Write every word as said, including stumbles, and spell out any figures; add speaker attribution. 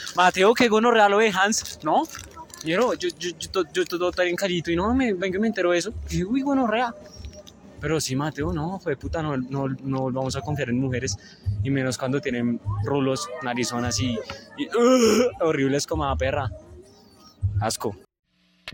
Speaker 1: Mateo, que gonorrea lo de Hans, ¿no? Yo, yo, yo, yo, yo todo tan carito y no, me, venga, me entero de eso. Y digo, uy, gonorrea. Pero sí, Mateo, no, fue puta, no, no, no vamos a confiar en mujeres. Y menos cuando tienen rulos, narizonas y, y uh, horribles como la perra. Asco.